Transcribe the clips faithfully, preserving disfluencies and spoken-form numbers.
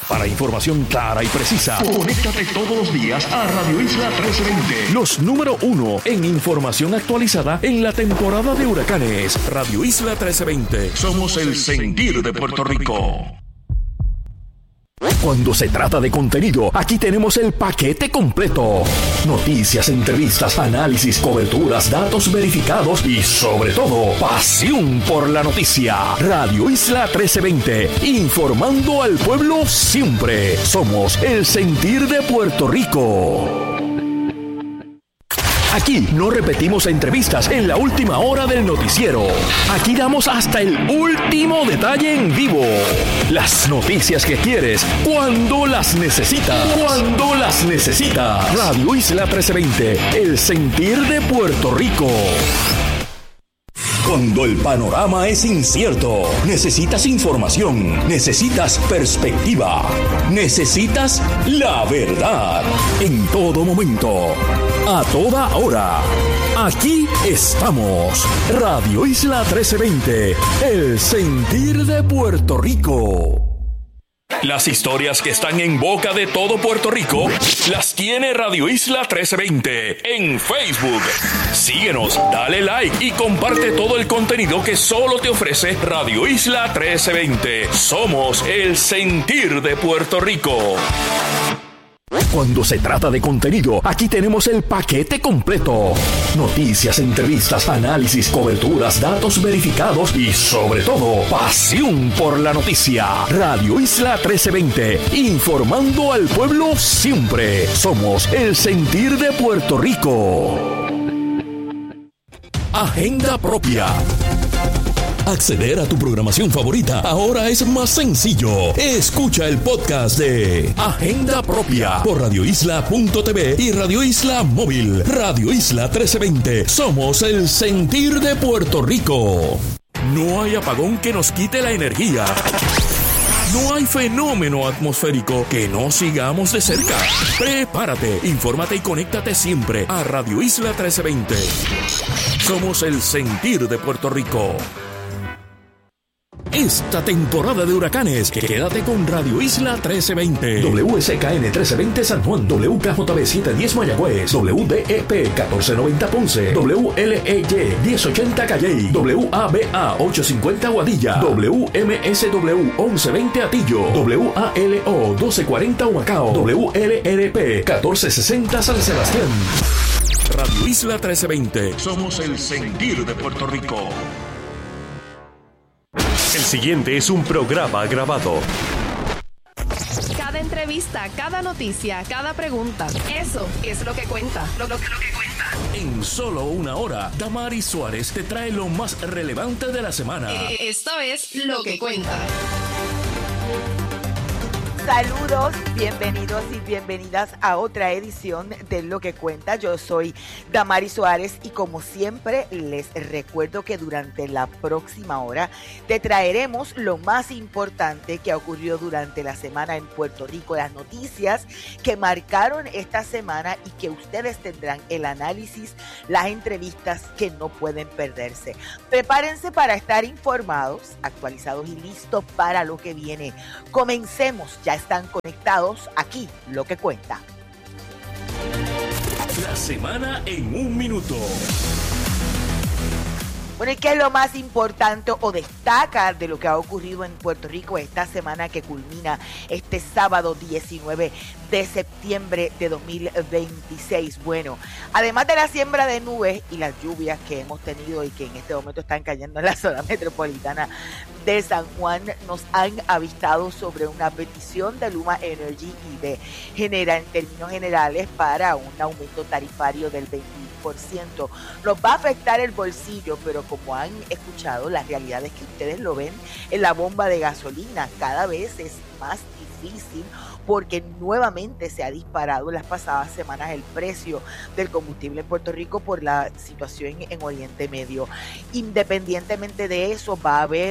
Para información clara y precisa, conéctate todos los días a Radio Isla trece veinte. Los número uno en información actualizada en la temporada de huracanes. Radio Isla trece veinte. Somos el sentir de Puerto Rico. Cuando se trata de contenido, aquí tenemos el paquete completo. Noticias, entrevistas, análisis, coberturas, datos verificados y, sobre todo, pasión por la noticia. Radio Isla trece veinte, informando al pueblo siempre. Somos el sentir de Puerto Rico. Aquí no repetimos entrevistas en la última hora del noticiero. Aquí damos hasta el último detalle en vivo. Las noticias que quieres, cuando las necesitas. Cuando las necesitas. Radio Isla trece veinte, el sentir de Puerto Rico. Cuando el panorama es incierto, necesitas información, necesitas perspectiva, necesitas la verdad. En todo momento, a toda hora. Aquí estamos. Radio Isla trece veinte, el sentir de Puerto Rico. Las historias que están en boca de todo Puerto Rico las tiene Radio Isla trece veinte en Facebook. Síguenos, dale like y comparte todo el contenido que solo te ofrece Radio Isla trece veinte. Somos el sentir de Puerto Rico. Cuando se trata de contenido, aquí tenemos el paquete completo. Noticias, entrevistas, análisis, coberturas, datos verificados y, sobre todo, pasión por la noticia. Radio Isla trece veinte, informando al pueblo siempre. Somos el sentir de Puerto Rico. Agenda propia. Acceder a tu programación favorita ahora es más sencillo. Escucha el podcast de Agenda Propia por radio isla punto t v y Radio Isla Móvil. Radio Isla trece veinte. Somos el sentir de Puerto Rico. No hay apagón que nos quite la energía. No hay fenómeno atmosférico que no sigamos de cerca. Prepárate, infórmate y conéctate siempre a Radio Isla trece veinte. Somos el sentir de Puerto Rico. Esta temporada de huracanes, quédate con Radio Isla trece veinte. W S K N trece veinte San Juan, W K J B setecientos diez Mayagüez, W D E P catorce noventa Ponce, W L E Y diez ochenta Calley, W A B A ochocientos cincuenta Guadilla, W M S W once veinte Atillo, W A L O doce cuarenta Humacao, W L R P catorce sesenta San Sebastián. Radio Isla trece veinte. Somos el sentir de Puerto Rico. El siguiente es un programa grabado. Cada entrevista, cada noticia, cada pregunta, eso es lo que cuenta. Lo, lo, lo que cuenta. En solo una hora, Damaris Suárez te trae lo más relevante de la semana. Eh, esto es Lo que Cuenta. Saludos, bienvenidos y bienvenidas a otra edición de Lo que Cuenta. Yo soy Damaris Suárez y como siempre les recuerdo que durante la próxima hora te traeremos lo más importante que ha ocurrido durante la semana en Puerto Rico, las noticias que marcaron esta semana y que ustedes tendrán el análisis, las entrevistas que no pueden perderse. Prepárense para estar informados, actualizados y listos para lo que viene. Comencemos, ya están conectados aquí, Lo que Cuenta. La semana en un minuto. Bueno, ¿y qué es lo más importante o destaca de lo que ha ocurrido en Puerto Rico esta semana que culmina este sábado diecinueve de septiembre de dos mil veintiséis? Bueno, además de la siembra de nubes y las lluvias que hemos tenido y que en este momento están cayendo en la zona metropolitana de San Juan, nos han avistado sobre una petición de Luma Energy y de Genera en términos generales para un aumento tarifario del veinte por ciento. Nos va a afectar el bolsillo, pero como han escuchado, la realidad es que ustedes lo ven en la bomba de gasolina. Cada vez es más difícil porque nuevamente se ha disparado en las pasadas semanas el precio del combustible en Puerto Rico por la situación en Oriente Medio. Independientemente de eso, va a haber una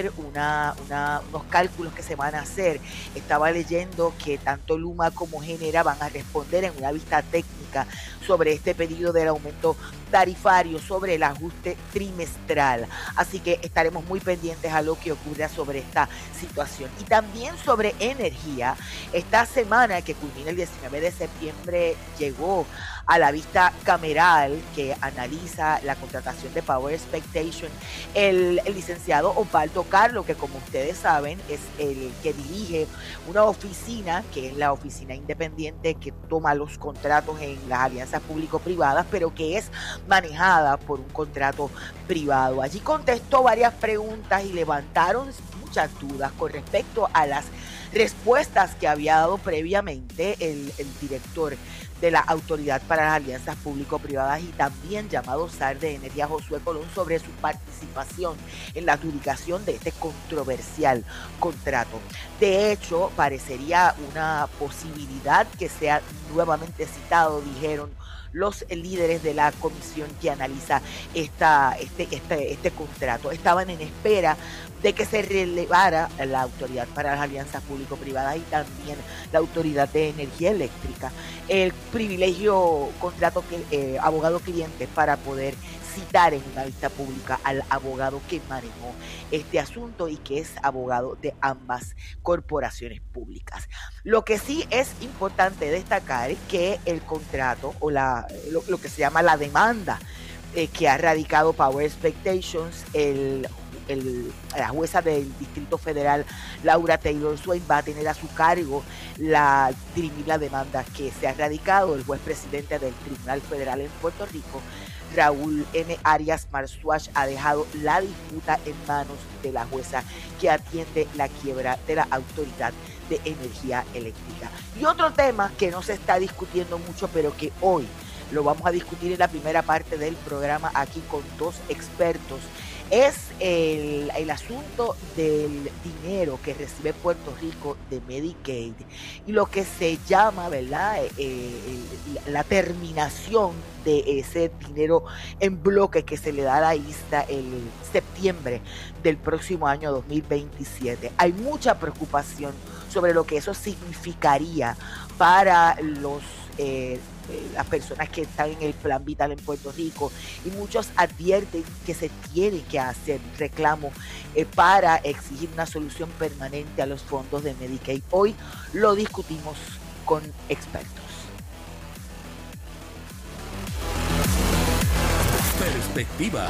una, una, unos cálculos que se van a hacer. Estaba leyendo que tanto Luma como Genera van a responder en una vista técnica sobre este pedido del aumento tarifario, sobre el ajuste trimestral. Así que estaremos muy pendientes a lo que ocurra sobre esta situación. Y también sobre energía. Esta semana que culmina el diecinueve de septiembre llegó a la vista cameral que analiza la contratación de Power Expectation el, el licenciado Osvaldo Carlo, que como ustedes saben es el que dirige una oficina, que es la oficina independiente que toma los contratos en las alianzas público-privadas, pero que es manejada por un contrato privado. Allí contestó varias preguntas y levantaron muchas dudas con respecto a las respuestas que había dado previamente el, el director de la Autoridad para las Alianzas Público-Privadas y también llamado S A R de Energía, Josué Colón, sobre su participación en la adjudicación de este controversial contrato. De hecho, parecería una posibilidad que sea nuevamente citado, dijeron los líderes de la comisión que analiza esta, este, este, este contrato. Estaban en espera de que se relevara la Autoridad para las Alianzas Público-Privadas y también la Autoridad de Energía Eléctrica el privilegio contrato que, eh, abogado-cliente para poder citar en una vista pública al abogado que manejó este asunto y que es abogado de ambas corporaciones públicas. Lo que sí es importante destacar es que el contrato o la, lo, lo que se llama la demanda eh, que ha radicado Power Expectations, el El, la jueza del Distrito Federal, Laura Taylor Swain, va a tener a su cargo la dirimir la demanda que se ha radicado. El juez presidente del Tribunal Federal en Puerto Rico, Raúl M. Arias Marzuach, ha dejado la disputa en manos de la jueza que atiende la quiebra de la Autoridad de Energía Eléctrica. Y otro tema que no se está discutiendo mucho, pero que hoy lo vamos a discutir en la primera parte del programa aquí con dos expertos, es el, el asunto del dinero que recibe Puerto Rico de Medicaid y lo que se llama, ¿verdad?, eh, el, la terminación de ese dinero en bloque que se le da a la isla el septiembre del próximo año dos mil veintisiete. Hay mucha preocupación sobre lo que eso significaría para los eh, las personas que están en el plan vital en Puerto Rico, y muchos advierten que se tiene que hacer reclamo eh, para exigir una solución permanente a los fondos de Medicaid. Hoy lo discutimos con expertos. Perspectivas.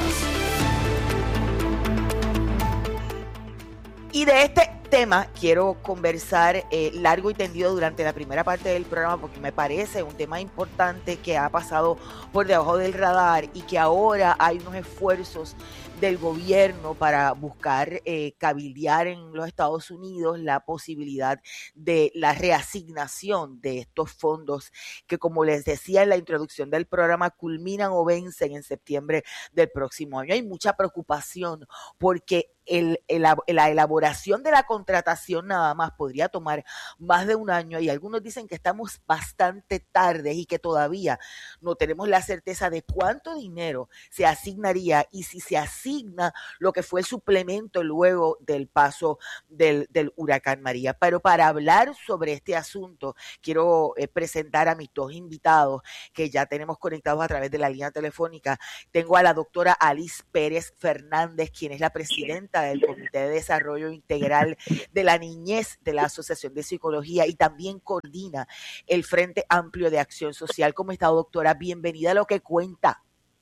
Y de este tema quiero conversar eh, largo y tendido durante la primera parte del programa, porque me parece un tema importante que ha pasado por debajo del radar y que ahora hay unos esfuerzos del gobierno para buscar eh, cabildear en los Estados Unidos la posibilidad de la reasignación de estos fondos que, como les decía en la introducción del programa, culminan o vencen en septiembre del próximo año. Hay mucha preocupación porque El, el, la elaboración de la contratación nada más podría tomar más de un año, y algunos dicen que estamos bastante tarde y que todavía no tenemos la certeza de cuánto dinero se asignaría y si se asigna lo que fue el suplemento luego del paso del, del huracán María. Pero para hablar sobre este asunto quiero eh, presentar a mis dos invitados que ya tenemos conectados a través de la línea telefónica. Tengo a la doctora Alice Pérez Fernández, quien es la presidenta del Comité de Desarrollo Integral de la Niñez de la Asociación de Psicología y también coordina el Frente Amplio de Acción Social. ¿Cómo está, doctora? Bienvenida a Lo que Cuenta.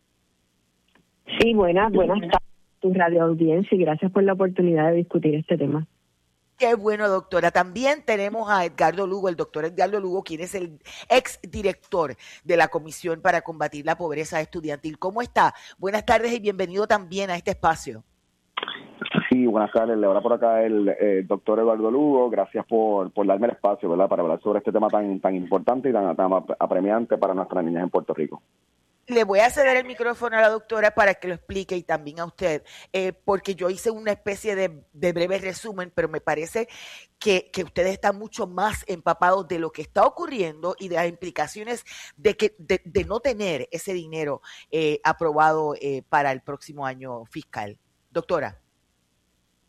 Sí, buenas, buenas tardes a tu radio audiencia y gracias por la oportunidad de discutir este tema. Qué bueno, doctora. También tenemos a Edgardo Lugo, el doctor Edgardo Lugo, quien es el exdirector de la Comisión para Combatir la Pobreza Estudiantil. ¿Cómo está? Buenas tardes y bienvenido también a este espacio. Sí, buenas tardes. Le habla por acá el eh, doctor Eduardo Lugo. Gracias por, por darme el espacio, ¿verdad?, para hablar sobre este tema tan tan importante y tan, tan apremiante para nuestras niñas en Puerto Rico. Le voy a ceder el micrófono a la doctora para que lo explique y también a usted, eh, porque yo hice una especie de, de breve resumen, pero me parece que, que ustedes están mucho más empapados de lo que está ocurriendo y de las implicaciones de que de, de no tener ese dinero eh, aprobado eh, para el próximo año fiscal. Doctora.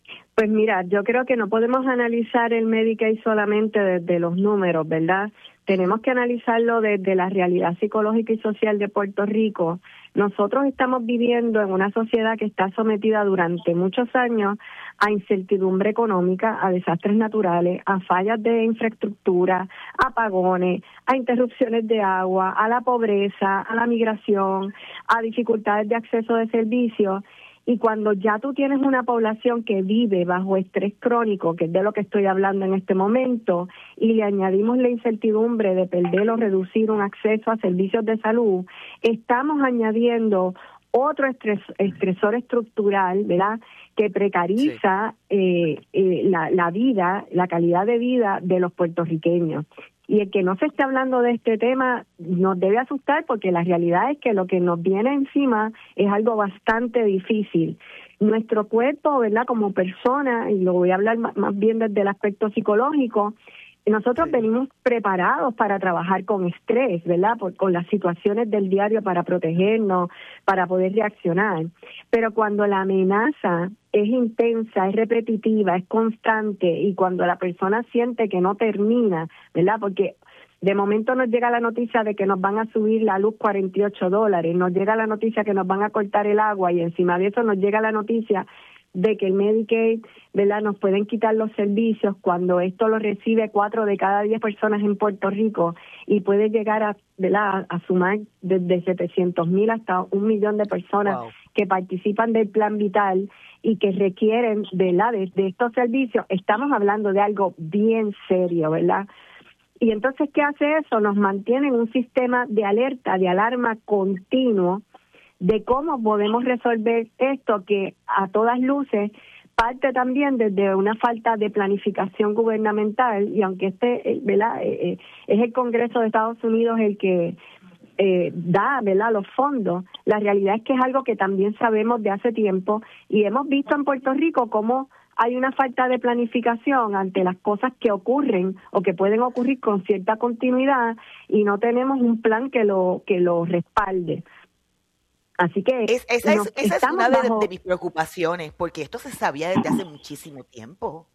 Pues mira, yo creo que no podemos analizar el Medicaid solamente desde los números, ¿verdad? Tenemos que analizarlo desde la realidad psicológica y social de Puerto Rico. Nosotros estamos viviendo en una sociedad que está sometida durante muchos años a incertidumbre económica, a desastres naturales, a fallas de infraestructura, a apagones, a interrupciones de agua, a la pobreza, a la migración, a dificultades de acceso de servicios. Y cuando ya tú tienes una población que vive bajo estrés crónico, que es de lo que estoy hablando en este momento, y le añadimos la incertidumbre de perder o reducir un acceso a servicios de salud, estamos añadiendo otro estres, estresor estructural, ¿verdad?, que precariza sí. eh, eh, la, la vida, la calidad de vida de los puertorriqueños. Y el que no se esté hablando de este tema nos debe asustar, porque la realidad es que lo que nos viene encima es algo bastante difícil. Nuestro cuerpo, ¿verdad?, como persona, y lo voy a hablar más, más bien desde el aspecto psicológico, nosotros sí. venimos preparados para trabajar con estrés, ¿verdad?, Por, con las situaciones del diario para protegernos, para poder reaccionar. Pero cuando la amenaza es intensa, es repetitiva, es constante, y cuando la persona siente que no termina, ¿verdad?, porque de momento nos llega la noticia de que nos van a subir la luz cuarenta y ocho dólares, nos llega la noticia que nos van a cortar el agua, y encima de eso nos llega la noticia de que el Medicaid, ¿verdad?, nos pueden quitar los servicios, cuando esto lo recibe cuatro de cada diez personas en Puerto Rico, y puede llegar a, ¿verdad?, a sumar desde setecientos mil hasta un millón de personas wow. que participan del Plan Vital y que requieren, ¿verdad?, de, de estos servicios. Estamos hablando de algo bien serio, ¿verdad? Y entonces, ¿qué hace eso? Nos mantiene en un sistema de alerta, de alarma continuo, de cómo podemos resolver esto, que a todas luces parte también desde una falta de planificación gubernamental. Y aunque este, ¿verdad?, eh, es el Congreso de Estados Unidos el que eh, da, ¿verdad?, los fondos, la realidad es que es algo que también sabemos de hace tiempo, y hemos visto en Puerto Rico cómo hay una falta de planificación ante las cosas que ocurren o que pueden ocurrir con cierta continuidad, y no tenemos un plan que lo que lo respalde. Así que es, esa, es, esa es una de, bajo... de mis preocupaciones, porque esto se sabía desde hace muchísimo tiempo.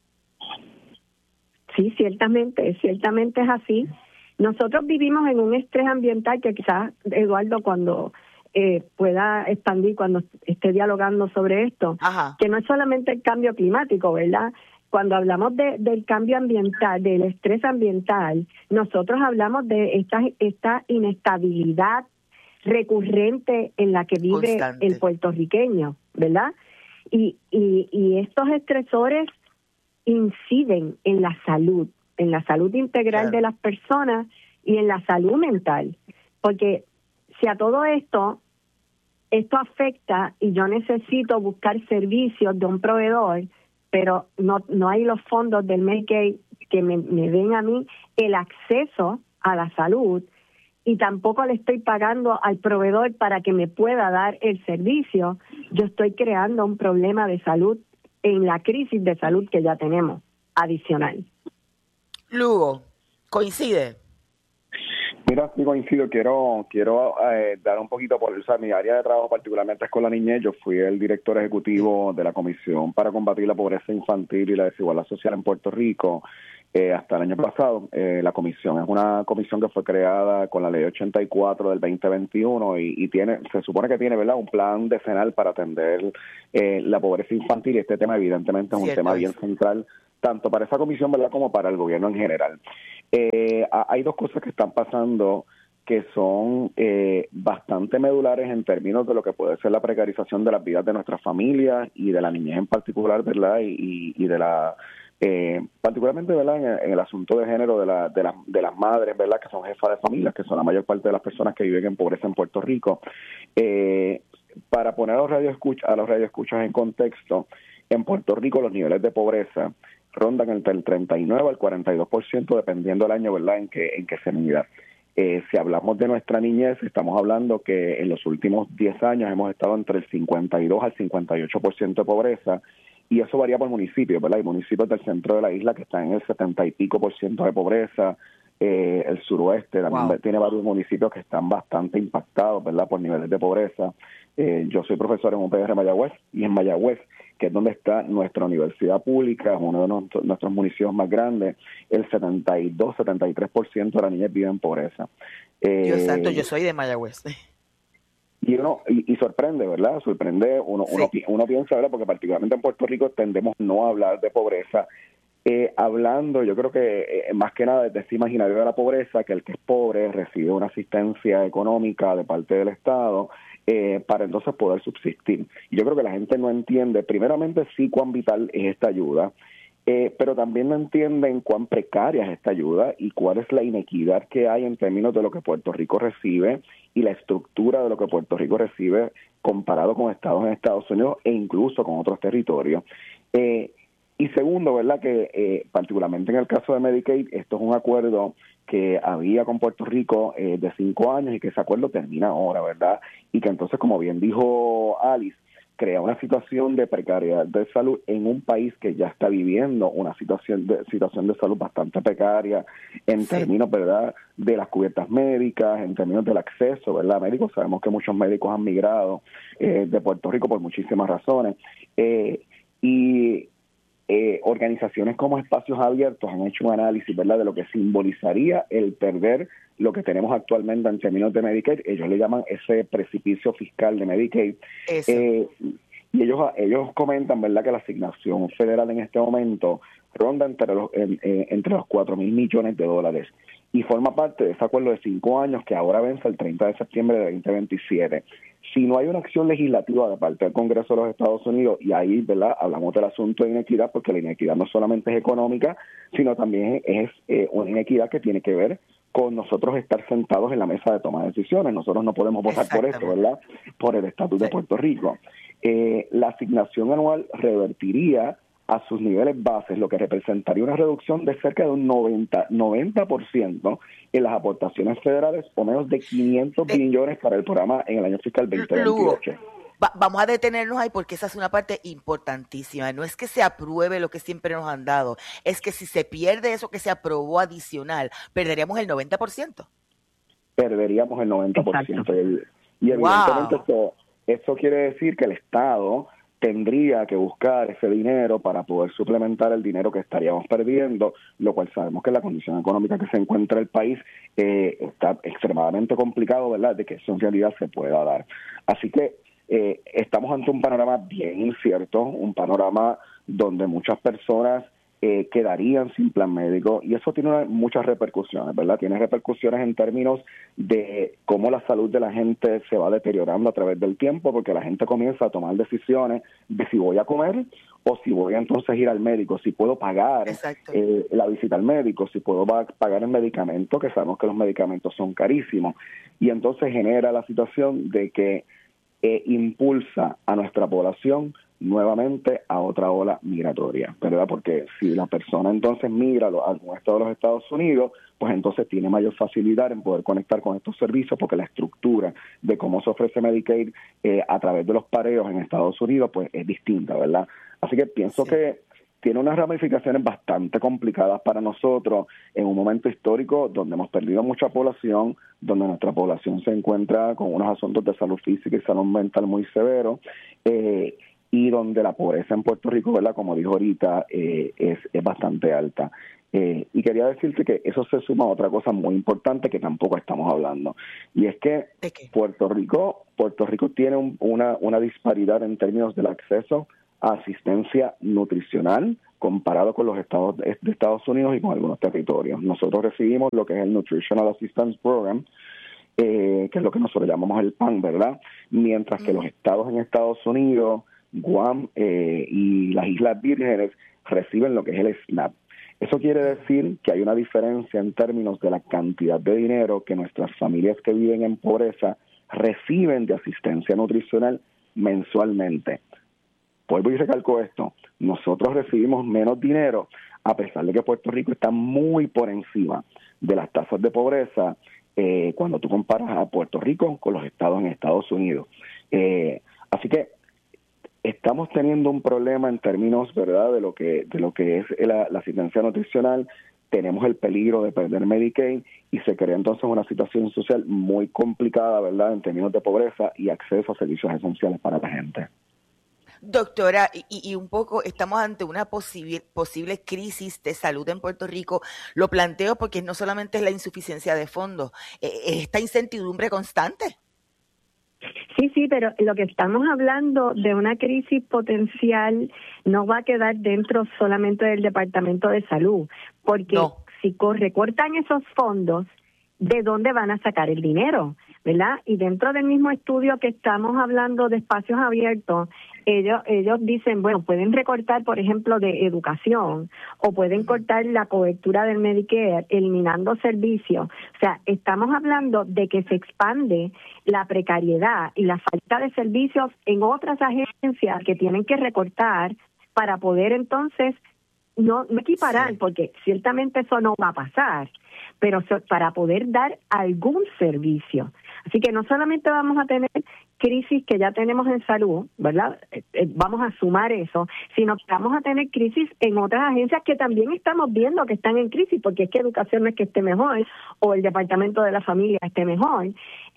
Sí, ciertamente, ciertamente es así. Nosotros vivimos en un estrés ambiental que quizás Eduardo cuando eh, pueda expandir, cuando esté dialogando sobre esto, Ajá. que no es solamente el cambio climático, ¿verdad? Cuando hablamos de, del cambio ambiental, del estrés ambiental, nosotros hablamos de esta, esta inestabilidad recurrente en la que vive Constante. el puertorriqueño, ¿verdad? Y, y, y estos estresores inciden en la salud, en la salud integral claro. de las personas y en la salud mental, porque si a todo esto, esto afecta y yo necesito buscar servicios de un proveedor, pero no, no hay los fondos del Medicaid que me, me den a mí el acceso a la salud, y tampoco le estoy pagando al proveedor para que me pueda dar el servicio, yo estoy creando un problema de salud en la crisis de salud que ya tenemos adicional. Lugo, ¿coincide? Mira, sí coincido. Quiero quiero eh, dar un poquito por, o sea, mi área de trabajo particularmente es con la niñez. Yo fui el director ejecutivo de la Comisión para combatir la pobreza infantil y la desigualdad social en Puerto Rico. Eh, hasta el año pasado, eh, la comisión es una comisión que fue creada con la ley ochenta y cuatro del veinte veintiuno y, y tiene, se supone que tiene, ¿verdad?, un plan decenal para atender eh, la pobreza infantil, y este tema evidentemente es un Cierto. tema bien central tanto para esa comisión, ¿verdad?, como para el gobierno en general. Eh, hay dos cosas que están pasando que son eh, bastante medulares en términos de lo que puede ser la precarización de las vidas de nuestras familias y de la niñez en particular, ¿verdad?, y, y de la Eh, particularmente, ¿verdad?, en el, en el asunto de género de, la, de, la, de las madres, ¿verdad?, que son jefas de familias, que son la mayor parte de las personas que viven en pobreza en Puerto Rico. Eh, para poner a los radioescuchas, a los radioescuchas en contexto, en Puerto Rico los niveles de pobreza rondan entre el treinta y nueve al cuarenta y dos por ciento dependiendo del año, ¿verdad?, en que, en que se mida. Eh, si hablamos de nuestra niñez, estamos hablando que en los últimos diez años hemos estado entre el cincuenta y dos al cincuenta y ocho por ciento de pobreza, y eso varía por municipios, ¿verdad? Hay municipios del centro de la isla que están en el setenta y pico por ciento de pobreza, eh, el suroeste también wow. tiene varios municipios que están bastante impactados, ¿verdad?, por niveles de pobreza. Eh, yo soy profesor en U P R Mayagüez, y en Mayagüez que es donde está nuestra universidad pública, uno de nuestros, nuestros municipios más grandes, el setenta y dos, setenta y tres por ciento de las niñas viven en pobreza. Eh, Dios santo, yo soy de Mayagüez. Y uno y, y sorprende, ¿verdad? Sorprende, uno, sí. uno, uno piensa, ¿verdad? Porque particularmente en Puerto Rico tendemos no a hablar de pobreza. Eh, hablando, yo creo que eh, más que nada desde ese imaginario de la pobreza, que el que es pobre recibe una asistencia económica de parte del Estado eh, para entonces poder subsistir. Y yo creo que la gente no entiende, primeramente sí cuán vital es esta ayuda, eh, pero también no entienden cuán precaria es esta ayuda y cuál es la inequidad que hay en términos de lo que Puerto Rico recibe y la estructura de lo que Puerto Rico recibe comparado con estados en Estados Unidos e incluso con otros territorios. Eh, Y segundo, ¿verdad? Que eh, particularmente en el caso de Medicaid, esto es un acuerdo que había con Puerto Rico eh, de cinco años y que ese acuerdo termina ahora, ¿verdad? Y que entonces, como bien dijo Alice, crea una situación de precariedad de salud en un país que ya está viviendo una situación de situación de salud bastante precaria en sí. términos, ¿verdad?, de las cubiertas médicas, en términos del acceso, ¿verdad?, médicos. Sabemos que muchos médicos han migrado eh, de Puerto Rico por muchísimas razones. Eh, y Eh, organizaciones como Espacios Abiertos han hecho un análisis, ¿verdad?, de lo que simbolizaría el perder lo que tenemos actualmente en términos de Medicaid. Ellos le llaman ese precipicio fiscal de Medicaid. Eh, y ellos ellos comentan, ¿verdad?, que la asignación federal en este momento ronda entre los en, en, entre los cuatro mil millones de dólares y forma parte de ese acuerdo de cinco años que ahora vence el treinta de septiembre de veinte veintisiete. Si no hay una acción legislativa de parte del Congreso de los Estados Unidos, y ahí, ¿verdad?, hablamos del asunto de inequidad, porque la inequidad no solamente es económica, sino también es eh, una inequidad que tiene que ver con nosotros estar sentados en la mesa de toma de decisiones. Nosotros no podemos votar por esto, ¿verdad?, por el estatus sí. de Puerto Rico. Eh, la asignación anual revertiría a sus niveles bases, lo que representaría una reducción de cerca de un noventa por ciento en las aportaciones federales o menos de quinientos billones para el programa en el año fiscal veinte veintiocho. Va, vamos a detenernos ahí porque esa es una parte importantísima. No es que se apruebe lo que siempre nos han dado, es que si se pierde eso que se aprobó adicional, perderíamos el noventa por ciento. Perderíamos el noventa por ciento. Y, y evidentemente wow. esto, esto quiere decir que el Estado tendría que buscar ese dinero para poder suplementar el dinero que estaríamos perdiendo, lo cual sabemos que la condición económica que se encuentra el país eh, está extremadamente complicado, ¿verdad?, de que eso en realidad se pueda dar. Así que eh, estamos ante un panorama bien incierto, un panorama donde muchas personas eh, quedarían sin plan médico, y eso tiene una, muchas repercusiones, ¿verdad? Tiene repercusiones en términos de cómo la salud de la gente se va deteriorando a través del tiempo, porque la gente comienza a tomar decisiones de si voy a comer o si voy a entonces ir al médico, si puedo pagar eh, la visita al médico, si puedo pagar el medicamento, que sabemos que los medicamentos son carísimos, y entonces genera la situación de que eh, impulsa a nuestra población nuevamente a otra ola migratoria, ¿verdad? Porque si la persona entonces migra a algún estado de los Estados Unidos, pues entonces tiene mayor facilidad en poder conectar con estos servicios, porque la estructura de cómo se ofrece Medicaid eh, a través de los pareos en Estados Unidos, pues es distinta, ¿verdad? Así que pienso sí. que tiene unas ramificaciones bastante complicadas para nosotros en un momento histórico donde hemos perdido mucha población, donde nuestra población se encuentra con unos asuntos de salud física y salud mental muy severos, eh, y donde la pobreza en Puerto Rico, ¿verdad?, como dijo ahorita, eh, es, es bastante alta. Eh, y quería decirte que eso se suma a otra cosa muy importante que tampoco estamos hablando, y es que Puerto Rico Puerto Rico tiene un, una, una disparidad en términos del acceso a asistencia nutricional comparado con los estados de, de Estados Unidos y con algunos territorios. Nosotros recibimos lo que es el Nutritional Assistance Program, eh, que es lo que nosotros llamamos el P A N, ¿verdad? Mientras que los estados en Estados Unidos, Guam eh, y las Islas Vírgenes reciben lo que es el SNAP. Eso quiere decir que hay una diferencia en términos de la cantidad de dinero que nuestras familias que viven en pobreza reciben de asistencia nutricional mensualmente. Vuelvo y recalco esto, nosotros recibimos menos dinero a pesar de que Puerto Rico está muy por encima de las tasas de pobreza eh, cuando tú comparas a Puerto Rico con los estados en Estados Unidos. Eh, así que estamos teniendo un problema en términos, ¿verdad?, de lo que de lo que es la, la asistencia nutricional. Tenemos el peligro de perder Medicaid y se crea entonces una situación social muy complicada, ¿verdad?, en términos de pobreza y acceso a servicios esenciales para la gente. Doctora, y, y un poco estamos ante una posible, posible crisis de salud en Puerto Rico. Lo planteo porque no solamente es la insuficiencia de fondos, eh, es esta incertidumbre constante. Sí, sí, pero lo que estamos hablando de una crisis potencial no va a quedar dentro solamente del Departamento de Salud, porque no. si recortan esos fondos, ¿de dónde van a sacar el dinero? ¿Verdad? Y dentro del mismo estudio que estamos hablando de espacios abiertos, ellos ellos dicen, bueno, pueden recortar, por ejemplo, de educación, o pueden cortar la cobertura del Medicare, eliminando servicios. O sea, estamos hablando de que se expande la precariedad y la falta de servicios en otras agencias que tienen que recortar para poder entonces no, no equiparar, sí. porque ciertamente eso no va a pasar, pero para poder dar algún servicio. Así que no solamente vamos a tener crisis que ya tenemos en salud, ¿verdad? Eh, eh, vamos a sumar eso, sino que vamos a tener crisis en otras agencias que también estamos viendo que están en crisis, porque es que educación no es que esté mejor, o el Departamento de la Familia esté mejor,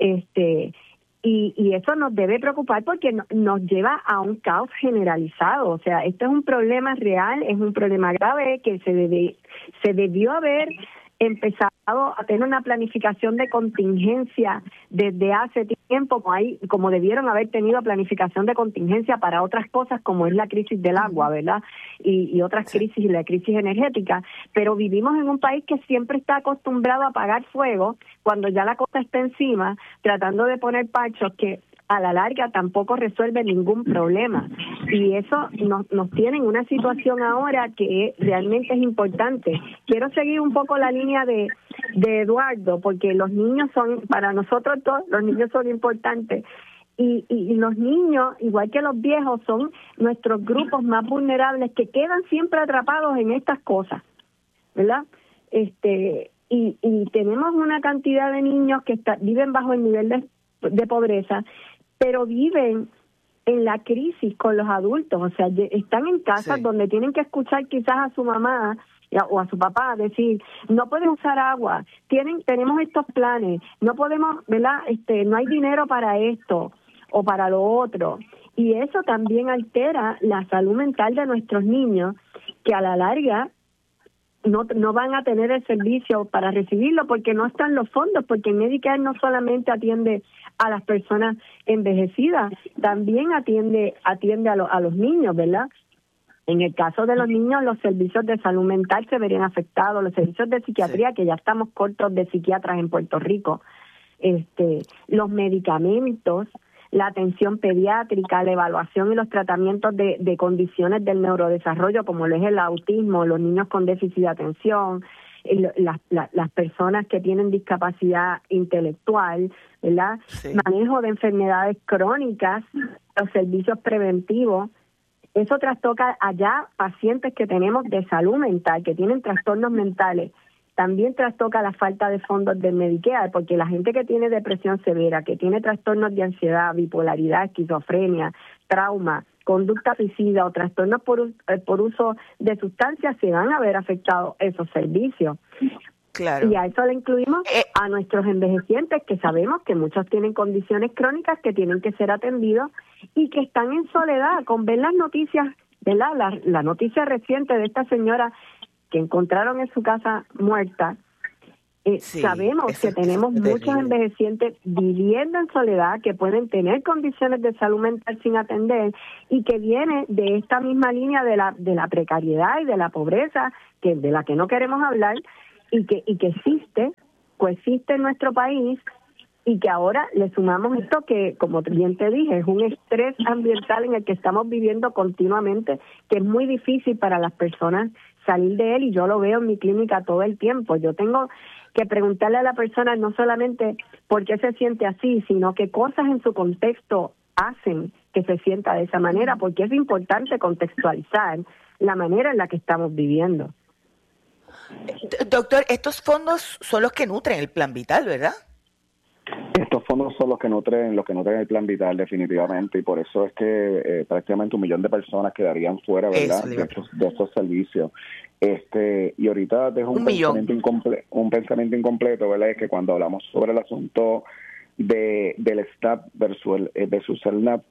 este y, y eso nos debe preocupar porque no, nos lleva a un caos generalizado. O sea, esto es un problema real, es un problema grave que se debe, se debió haber empezado a tener una planificación de contingencia desde hace tiempo, como, hay, como debieron haber tenido planificación de contingencia para otras cosas como es la crisis del agua, ¿verdad? Y, y otras crisis, la crisis energética, pero vivimos en un país que siempre está acostumbrado a apagar fuego cuando ya la cosa está encima, tratando de poner parchos que a la larga tampoco resuelve ningún problema. Y eso nos, nos tiene en una situación ahora que realmente es importante. Quiero seguir un poco la línea de, de Eduardo, porque los niños son, para nosotros todos, los niños son importantes. Y, y, y los niños, igual que los viejos, son nuestros grupos más vulnerables que quedan siempre atrapados en estas cosas, ¿verdad? Este y, y tenemos una cantidad de niños que está, viven bajo el nivel de, de pobreza, pero viven en la crisis con los adultos, o sea, están en casas sí. donde tienen que escuchar quizás a su mamá o a su papá decir, no pueden usar agua, tienen tenemos estos planes, no podemos, ¿verdad? Este, no hay dinero para esto o para lo otro. Y eso también altera la salud mental de nuestros niños, que a la larga no no van a tener el servicio para recibirlo porque no están los fondos, porque Medicare no solamente atiende a las personas envejecidas, también atiende atiende a, lo, a los niños, ¿verdad? En el caso de los niños, los servicios de salud mental se verían afectados, los servicios de psiquiatría, sí. que ya estamos cortos de psiquiatras en Puerto Rico, este, los medicamentos, la atención pediátrica, la evaluación y los tratamientos de, de condiciones del neurodesarrollo, como lo es el autismo, los niños con déficit de atención, el, la, la, las personas que tienen discapacidad intelectual, ¿verdad? Sí. Manejo de enfermedades crónicas, los servicios preventivos. Eso trastoca allá pacientes que tenemos de salud mental, que tienen trastornos mentales. También trastoca la falta de fondos del Medicare, porque la gente que tiene depresión severa, que tiene trastornos de ansiedad, bipolaridad, esquizofrenia, trauma, conducta suicida o trastornos por, por uso de sustancias, se van a ver afectados esos servicios. Claro. Y a eso le incluimos a nuestros envejecientes, que sabemos que muchos tienen condiciones crónicas que tienen que ser atendidos y que están en soledad. Con ver las noticias, ¿verdad? La, la noticia reciente de esta señora que encontraron en su casa muerta, eh, sí, sabemos que tenemos muchos envejecientes viviendo en soledad, que pueden tener condiciones de salud mental sin atender y que viene de esta misma línea de la de la precariedad y de la pobreza, que de la que no queremos hablar, y que y que existe, coexiste en nuestro país, y que ahora le sumamos esto que, como bien te dije, es un estrés ambiental en el que estamos viviendo continuamente, que es muy difícil para las personas salir de él, y yo lo veo en mi clínica todo el tiempo. Yo tengo que preguntarle a la persona no solamente por qué se siente así, sino qué cosas en su contexto hacen que se sienta de esa manera, porque es importante contextualizar la manera en la que estamos viviendo. Doctor, estos fondos son los que nutren el Plan Vital, ¿verdad? Estos fondos son los que nutren, los que nutren el Plan Vital definitivamente, y por eso es que eh, prácticamente un millón de personas quedarían fuera, ¿verdad?, de estos, de estos servicios. Este y ahorita dejo un, un pensamiento incomple- un pensamiento incompleto, ¿verdad? Es que cuando hablamos sobre el asunto de del S N A P versus el, versus el N A P,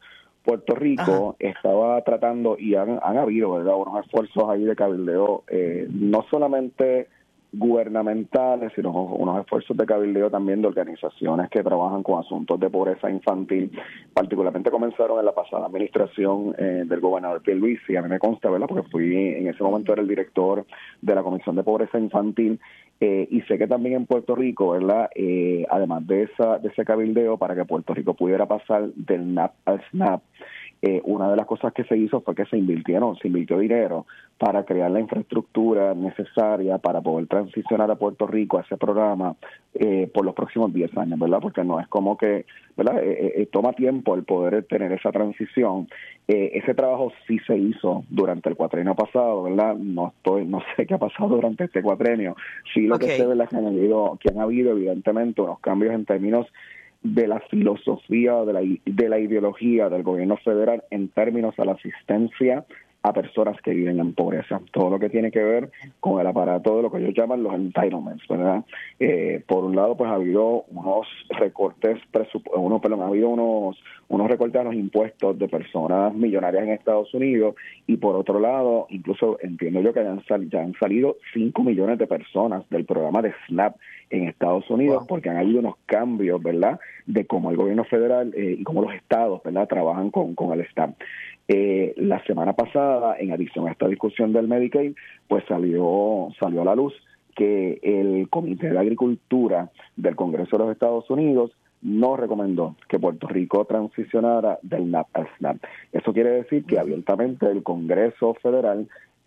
Puerto Rico Ajá. estaba tratando, y han, han habido, ¿verdad?, unos esfuerzos ahí de cabildeo, eh, no solamente gubernamentales, sino unos esfuerzos de cabildeo también de organizaciones que trabajan con asuntos de pobreza infantil. Particularmente comenzaron en la pasada administración eh, del gobernador Pierluisi, a mí me consta, ¿verdad?, porque fui, en ese momento era el director de la Comisión de Pobreza Infantil, eh, y sé que también en Puerto Rico, ¿verdad?, eh, además de esa de ese cabildeo para que Puerto Rico pudiera pasar del N A P al S N A P, Eh, una de las cosas que se hizo fue que se invirtieron, se invirtió dinero para crear la infraestructura necesaria para poder transicionar a Puerto Rico a ese programa eh, por los próximos diez años, ¿verdad? Porque no es como que, ¿verdad? Eh, eh, toma tiempo el poder tener esa transición. Eh, ese trabajo sí se hizo durante el cuatrenio pasado, ¿verdad? No estoy, no sé qué ha pasado durante este cuatrenio. Sí, lo okay. que sé, ¿verdad?, que han habido, que han habido evidentemente unos cambios en términos de la filosofía, de la, de la ideología del gobierno federal en términos a la asistencia a personas que viven en pobreza. Todo lo que tiene que ver con el aparato de lo que ellos llaman los entitlements, ¿verdad? Eh, por un lado, pues ha habido unos recortes, presup- uno, perdón, ha habido unos, unos recortes a los impuestos de personas millonarias en Estados Unidos, y por otro lado, incluso entiendo yo que ya han, sal- ya han salido cinco millones de personas del programa de S N A P en Estados Unidos, wow. porque han habido unos cambios, ¿verdad?, de cómo el gobierno federal eh, y cómo los estados, ¿verdad?, trabajan con, con el S N A P. Eh, la semana pasada, en adición a esta discusión del Medicaid, pues salió salió a la luz que el Comité de Agricultura del Congreso de los Estados Unidos no recomendó que Puerto Rico transicionara del N A P al S N A P. Eso quiere decir que abiertamente el Congreso Federal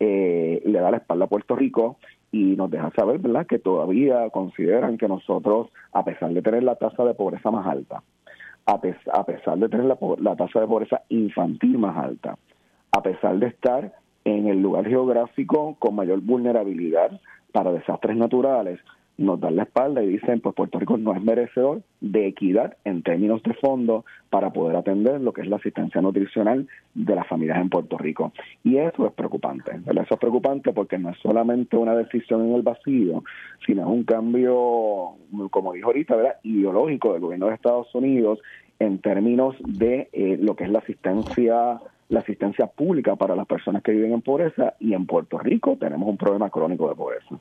eh, le da la espalda a Puerto Rico y nos deja saber, ¿verdad?, que todavía consideran que nosotros, a pesar de tener la tasa de pobreza más alta, a, pes- a pesar de tener la, la tasa de pobreza infantil más alta, a pesar de estar en el lugar geográfico con mayor vulnerabilidad para desastres naturales, nos dan la espalda y dicen, pues Puerto Rico no es merecedor de equidad en términos de fondos para poder atender lo que es la asistencia nutricional de las familias en Puerto Rico. Y eso es preocupante, ¿verdad? Eso es preocupante porque no es solamente una decisión en el vacío, sino es un cambio, como dijo ahorita, ¿verdad?, ideológico del gobierno de Estados Unidos en términos de eh, lo que es la asistencia la asistencia pública para las personas que viven en pobreza, y en Puerto Rico tenemos un problema crónico de pobreza.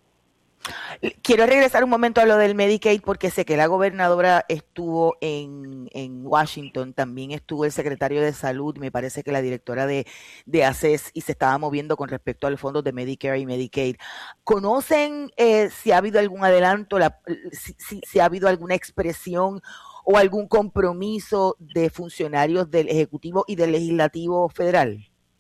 Quiero regresar un momento a lo del Medicaid, porque sé que la gobernadora estuvo en, en Washington, también estuvo el secretario de Salud, me parece que la directora de, de A C E S, y se estaba moviendo con respecto a los fondos de Medicare y Medicaid. ¿Conocen eh, si ha habido algún adelanto, la, si, si, si ha habido alguna expresión o algún compromiso de funcionarios del Ejecutivo y del Legislativo Federal?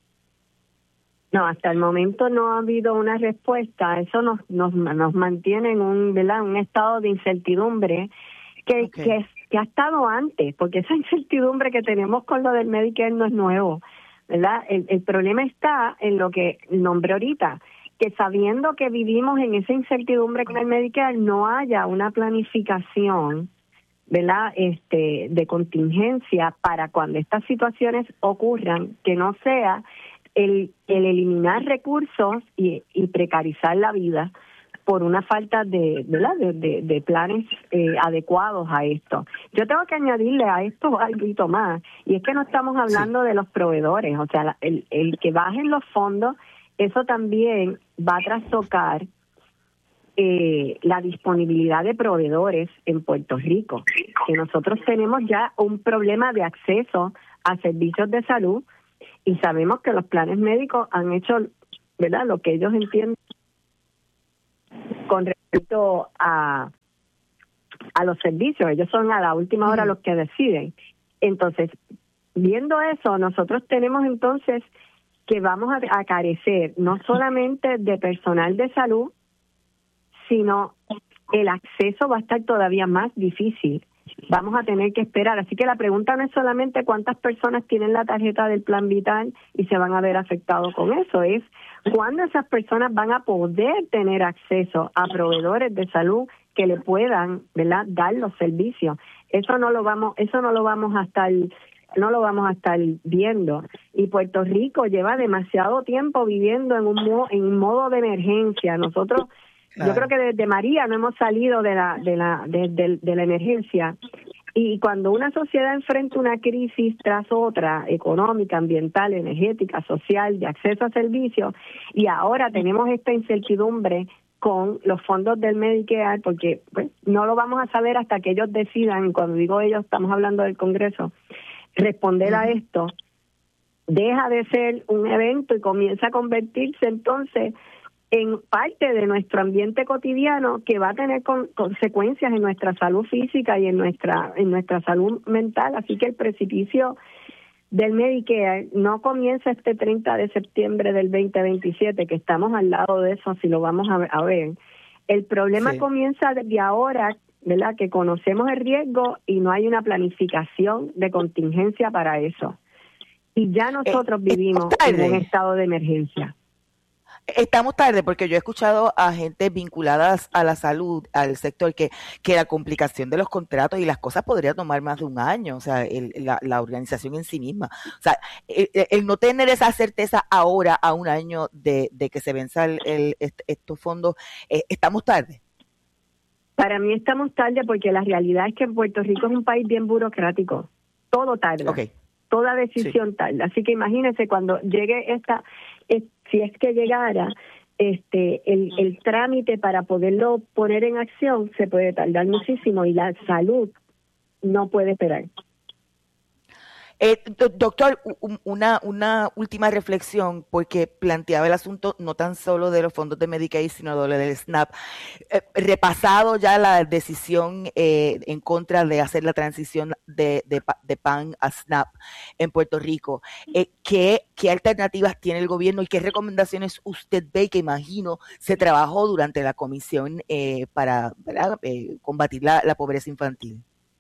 No, hasta el momento no ha habido una respuesta. Eso nos nos, nos mantiene en un, ¿verdad?, un estado de incertidumbre que, okay. que, que ha estado antes, porque esa incertidumbre que tenemos con lo del Medicare no es nuevo, ¿verdad? El, el problema está en lo que nombré ahorita, que sabiendo que vivimos en esa incertidumbre con el Medicare, no haya una planificación, ¿verdad?, este, de contingencia para cuando estas situaciones ocurran, que no sea el, el eliminar recursos y, y precarizar la vida por una falta de, ¿verdad?, de, de, de planes eh, adecuados a esto. Yo tengo que añadirle a esto algo más, y es que no estamos hablando sí. de los proveedores, o sea, el, el que bajen los fondos, eso también va a trastocar Eh, la disponibilidad de proveedores en Puerto Rico, que nosotros tenemos ya un problema de acceso a servicios de salud, y sabemos que los planes médicos han hecho, ¿verdad?, lo que ellos entienden con respecto a a los servicios. Ellos son a la última hora los que deciden. Entonces, viendo eso, nosotros tenemos entonces que vamos a, a carecer no solamente de personal de salud, sino el acceso va a estar todavía más difícil. Vamos a tener que esperar. Así que la pregunta no es solamente cuántas personas tienen la tarjeta del Plan Vital y se van a ver afectados con eso, es cuándo esas personas van a poder tener acceso a proveedores de salud que le puedan, ¿verdad?, dar los servicios. Eso no lo vamos, eso no lo vamos a estar no lo vamos a estar viendo. Y Puerto Rico lleva demasiado tiempo viviendo en un modo, en un modo de emergencia. Nosotros Claro. Yo creo que desde María no hemos salido de la de la de, de, de la emergencia, Y cuando una sociedad enfrenta una crisis tras otra, económica, ambiental, energética, social, de acceso a servicios, y ahora tenemos esta incertidumbre con los fondos del Medicare, porque pues, no lo vamos a saber hasta que ellos decidan, cuando digo ellos estamos hablando del Congreso, responder uh-huh. a esto, deja de ser un evento y comienza a convertirse entonces en parte de nuestro ambiente cotidiano que va a tener con, consecuencias en nuestra salud física y en nuestra en nuestra salud mental. Así que el precipicio del Medicare no comienza este treinta de septiembre del veinte veintisiete, que estamos al lado de eso, si lo vamos a, a ver. El problema sí. comienza desde ahora, ¿verdad?, que conocemos el riesgo y no hay una planificación de contingencia para eso. Y ya nosotros eh, vivimos en un estado de emergencia. Estamos tarde porque yo he escuchado a gente vinculada a la salud, al sector, que, que la complicación de los contratos y las cosas podría tomar más de un año, o sea, el, la, la organización en sí misma. O sea, el, el no tener esa certeza ahora, a un año de, de que se venza el, el, estos fondos, eh, ¿estamos tarde? Para mí estamos tarde porque la realidad es que Puerto Rico es un país bien burocrático. Todo tarda. Okay. Toda decisión sí. tarda. Así que imagínense cuando llegue esta... si es que llegara este el, el trámite para poderlo poner en acción, se puede tardar muchísimo y la salud no puede esperar. Eh, do, doctor, una una última reflexión, porque planteaba el asunto no tan solo de los fondos de Medicaid, sino de del SNAP. Eh, repasado ya la decisión eh, en contra de hacer la transición de, de, de P A N a SNAP en Puerto Rico, eh, ¿qué, ¿qué alternativas tiene el gobierno y qué recomendaciones usted ve que imagino se trabajó durante la comisión eh, para eh, combatir la, la pobreza infantil?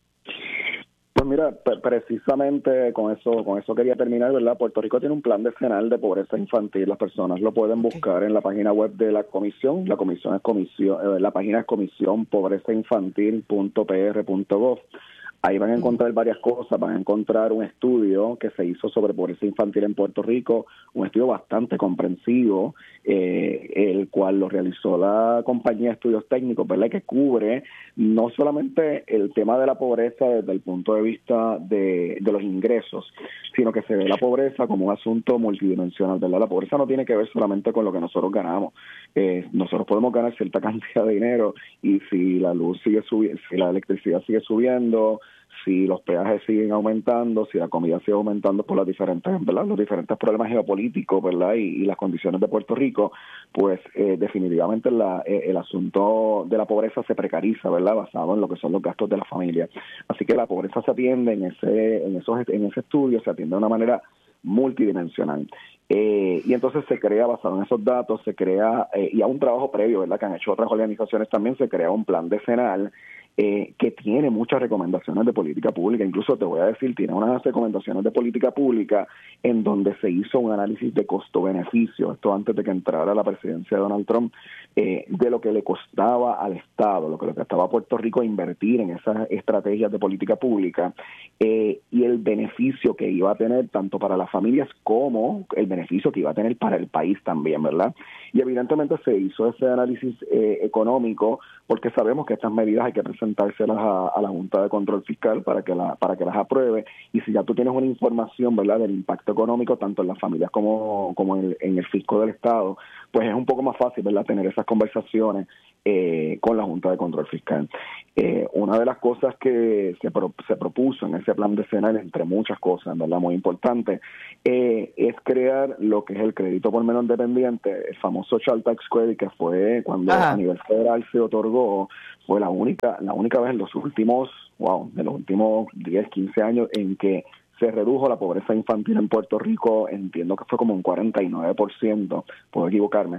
Pues mira, p- precisamente con eso con eso quería terminar, ¿verdad? Puerto Rico tiene un plan decenal de pobreza infantil. Las personas lo pueden okay. buscar en la página web de la comisión. La comisión es comisión, eh, la página es comisión pobreza infantil punto p r punto gov. Ahí van a encontrar varias cosas, van a encontrar un estudio que se hizo sobre pobreza infantil en Puerto Rico, un estudio bastante comprensivo, eh, el cual lo realizó la compañía de estudios técnicos, ¿verdad?, que cubre no solamente el tema de la pobreza desde el punto de vista de, de los ingresos, sino que se ve la pobreza como un asunto multidimensional, ¿verdad? La pobreza no tiene que ver solamente con lo que nosotros ganamos. Eh, nosotros podemos ganar cierta cantidad de dinero y si la luz sigue subiendo, si la electricidad sigue subiendo, si los peajes siguen aumentando, si la comida sigue aumentando por las diferentes, ¿verdad?, los diferentes problemas geopolíticos, ¿verdad?, y, y las condiciones de Puerto Rico, pues eh, definitivamente la, eh, el asunto de la pobreza se precariza, ¿verdad?, basado en lo que son los gastos de la familia. Así que la pobreza se atiende en ese, en esos, en ese estudio, se atiende de una manera multidimensional. Eh, y entonces se crea, basado en esos datos, se crea, eh, y a un trabajo previo, ¿verdad?, que han hecho otras organizaciones también, se crea un plan decenal eh, que tiene muchas recomendaciones de política pública. Incluso te voy a decir, tiene unas recomendaciones de política pública en donde se hizo un análisis de costo-beneficio, esto antes de que entrara la presidencia de Donald Trump, eh, de lo que le costaba al Estado, lo que le costaba a Puerto Rico invertir en esas estrategias de política pública, eh, y el beneficio que iba a tener tanto para las familias como el beneficio que iba a tener para el país también, ¿verdad? Y evidentemente se hizo ese análisis eh, económico porque sabemos que estas medidas hay que presentárselas a, a la Junta de Control Fiscal para que la para que las apruebe, y si ya tú tienes una información, ¿verdad?, del impacto económico tanto en las familias como, como en, el, en el fisco del Estado, pues es un poco más fácil, ¿verdad?, tener esas conversaciones eh, con la Junta de Control Fiscal. Eh, una de las cosas que se, pro, se propuso en ese plan decenal, entre muchas cosas, ¿verdad?, muy importante, eh, es crear lo que es el crédito por menor dependiente, el famoso Child Tax Credit, que fue cuando Ajá. a nivel federal se otorgó, fue la única la única vez en los últimos, wow, de los últimos diez, quince años en que se redujo la pobreza infantil en Puerto Rico, entiendo que fue como un cuarenta y nueve por ciento, puedo equivocarme.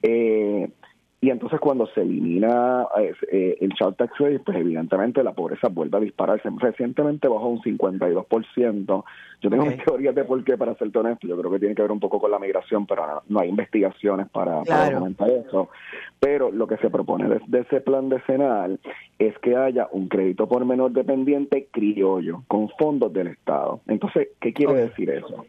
Eh, y entonces cuando se elimina eh, eh, el Child Tax Credit, pues evidentemente la pobreza vuelve a dispararse. Recientemente bajó un cincuenta y dos por ciento. Yo tengo okay. mis teorías de por qué, para serte honesto. Yo creo que tiene que ver un poco con la migración, pero no, no hay investigaciones para, claro. para comentar eso. Pero lo que se propone desde ese plan decenal es que haya un crédito por menor dependiente criollo, con fondos del Estado. Entonces, ¿qué quiere okay. decir eso?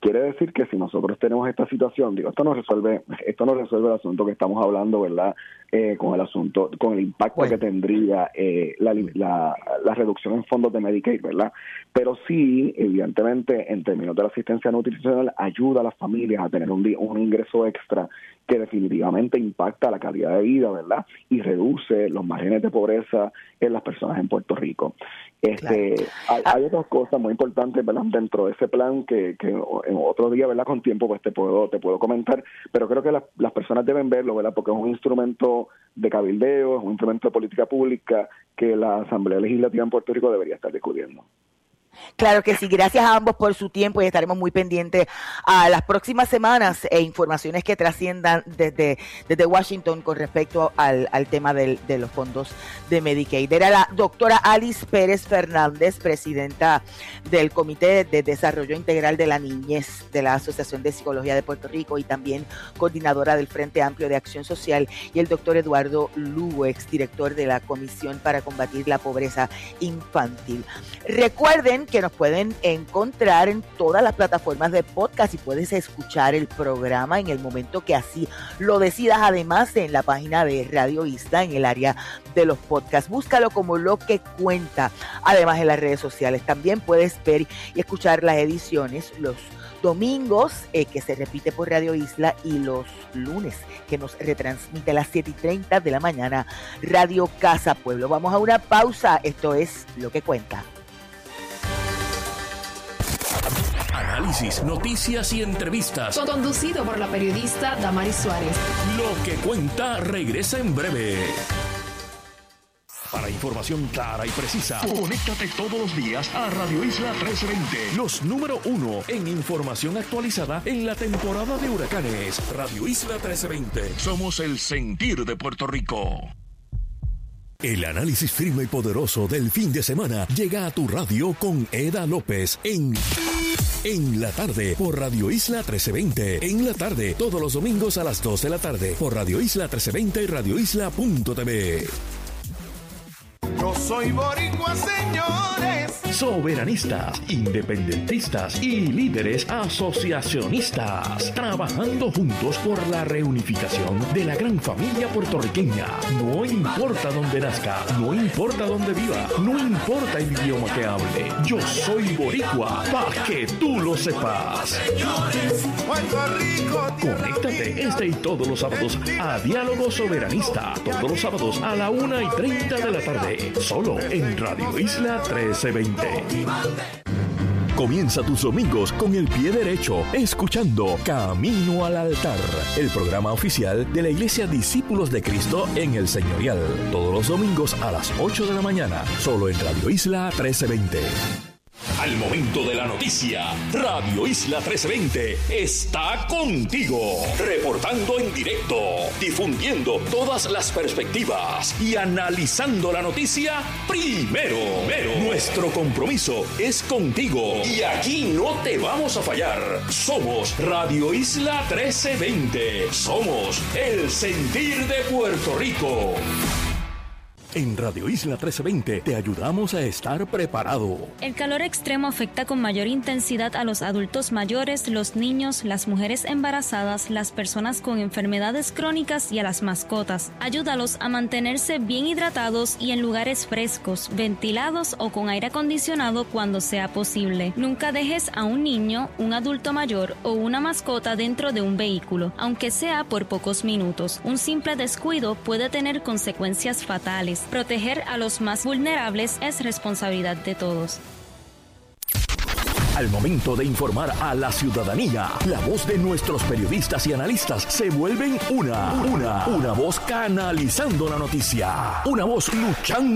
Quiere decir que si nosotros tenemos esta situación, digo, esto no resuelve, esto no resuelve el asunto que estamos hablando, ¿verdad? Eh, con el asunto, con el impacto bueno. que tendría eh, la, la, la reducción en fondos de Medicaid, ¿verdad? Pero sí, evidentemente, en términos de la asistencia nutricional, ayuda a las familias a tener un, un ingreso extra que definitivamente impacta la calidad de vida, ¿verdad? Y reduce los márgenes de pobreza en las personas en Puerto Rico. Este, claro. hay, hay otras cosas muy importantes, ¿verdad? Dentro de ese plan que, que en otro día, ¿verdad? Con tiempo, pues te puedo te puedo comentar, pero creo que las, las personas deben verlo, ¿verdad? Porque es un instrumento de cabildeo, es un instrumento de política pública que la Asamblea Legislativa en Puerto Rico debería estar discutiendo. Claro que sí, gracias a ambos por su tiempo y estaremos muy pendientes a las próximas semanas e informaciones que trasciendan desde, desde Washington con respecto al, al tema del, de los fondos de Medicaid. Era la doctora Alice Pérez Fernández, presidenta del Comité de Desarrollo Integral de la Niñez de la Asociación de Psicología de Puerto Rico y también coordinadora del Frente Amplio de Acción Social, y el doctor Eduardo Lugo, exdirector de la Comisión para Combatir la Pobreza Infantil. Recuerden que nos pueden encontrar en todas las plataformas de podcast y puedes escuchar el programa en el momento que así lo decidas, además en la página de Radio Isla en el área de los podcasts. Búscalo como Lo que Cuenta. Además en las redes sociales también puedes ver y escuchar las ediciones los domingos, eh, que se repite por Radio Isla, y los lunes, que nos retransmite a las siete y treinta de la mañana Radio Casa Pueblo. Vamos a una pausa. Esto es Lo que Cuenta. Análisis, noticias y entrevistas. Conducido por la periodista Damaris Suárez. Lo que Cuenta regresa en breve. Para información clara y precisa, conéctate todos los días a Radio Isla trece veinte. Los número uno en información actualizada en la temporada de huracanes. Radio Isla trece veinte. Somos el sentir de Puerto Rico. El análisis firme y poderoso del fin de semana llega a tu radio con Eda López en... En la tarde, por Radio Isla trece veinte. En la tarde, todos los domingos a las dos de la tarde, por Radio Isla trece veinte y radio isla punto t v. Yo soy boricua, señores. Soberanistas, independentistas y líderes asociacionistas, trabajando juntos por la reunificación de la gran familia puertorriqueña. No importa dónde nazca, no importa dónde viva, no importa el idioma que hable. Yo soy boricua, para que tú lo sepas. Señores, Puerto Rico. Conéctate este y todos los sábados a Diálogo Soberanista. Todos los sábados a la una y treinta de la tarde. Solo en Radio Isla trece veinte. Comienza tus domingos con el pie derecho, escuchando Camino al Altar, el programa oficial de la Iglesia Discípulos de Cristo en el Señorial. Todos los domingos a las ocho de la mañana, solo en Radio Isla trece veinte. Al momento de la noticia, Radio Isla trece veinte está contigo, reportando en directo, difundiendo todas las perspectivas y analizando la noticia primero. primero. Nuestro compromiso es contigo y aquí no te vamos a fallar. Somos Radio Isla trece veinte. Somos el sentir de Puerto Rico. En Radio Isla trece veinte te ayudamos a estar preparado. El calor extremo afecta con mayor intensidad a los adultos mayores, los niños, las mujeres embarazadas, las personas con enfermedades crónicas y a las mascotas. Ayúdalos a mantenerse bien hidratados y en lugares frescos, ventilados o con aire acondicionado cuando sea posible. Nunca dejes a un niño, un adulto mayor o una mascota dentro de un vehículo, aunque sea por pocos minutos. Un simple descuido puede tener consecuencias fatales. Proteger a los más vulnerables es responsabilidad de todos. Al momento de informar a la ciudadanía, la voz de nuestros periodistas y analistas se vuelven una, una, una voz canalizando la noticia, una voz luchando